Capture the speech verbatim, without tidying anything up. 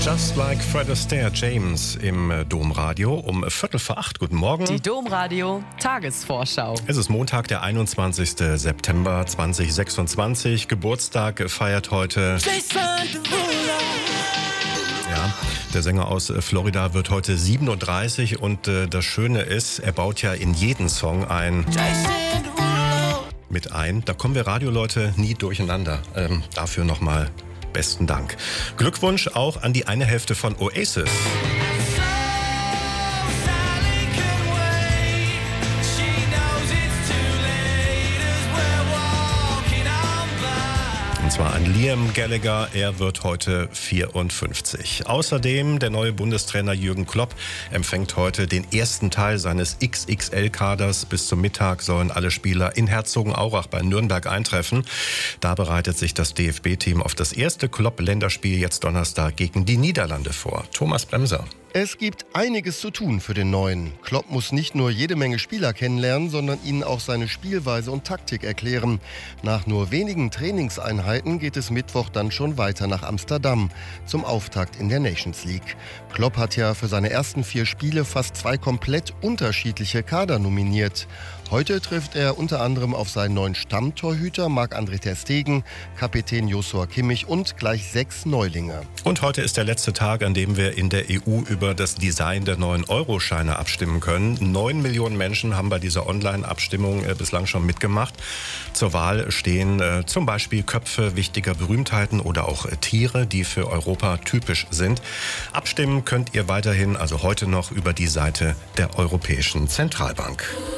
Just like Fred Astaire, James im Domradio um Viertel vor acht. Guten Morgen. Die Domradio Tagesvorschau. Es ist Montag, der einundzwanzigster September zweitausendsechsundzwanzig. Geburtstag feiert heute... Ja, der Sänger aus Florida wird heute siebenunddreißig und äh, das Schöne ist, er baut ja in jeden Song ein... mit ein. Da kommen wir Radioleute nie durcheinander. Ähm, dafür nochmal besten Dank. Glückwunsch auch an die eine Hälfte von Oasis. Und zwar an Liam Gallagher, er wird heute vierundfünfzig. Außerdem der neue Bundestrainer Jürgen Klopp empfängt heute den ersten Teil seines X X L-Kaders. Bis zum Mittag sollen alle Spieler in Herzogenaurach bei Nürnberg eintreffen. Da bereitet sich das D F B-Team auf das erste Klopp-Länderspiel jetzt Donnerstag gegen die Niederlande vor. Thomas Bremser. Es gibt einiges zu tun für den Neuen. Klopp muss nicht nur jede Menge Spieler kennenlernen, sondern ihnen auch seine Spielweise und Taktik erklären. Nach nur wenigen Trainingseinheiten geht es Mittwoch dann schon weiter nach Amsterdam zum Auftakt in der Nations League. Klopp hat ja für seine ersten vier Spiele fast zwei komplett unterschiedliche Kader nominiert. Heute trifft er unter anderem auf seinen neuen Stammtorhüter Marc-André ter Stegen, Kapitän Joshua Kimmich und gleich sechs Neulinge. Und heute ist der letzte Tag, an dem wir in der E U über das Design der neuen Euroscheine abstimmen können. Neun Millionen Menschen haben bei dieser Online-Abstimmung äh, bislang schon mitgemacht. Zur Wahl stehen äh, zum Beispiel Köpfe wichtiger Berühmtheiten oder auch äh, Tiere, die für Europa typisch sind. Abstimmen könnt ihr weiterhin, also heute noch, über die Seite der Europäischen Zentralbank.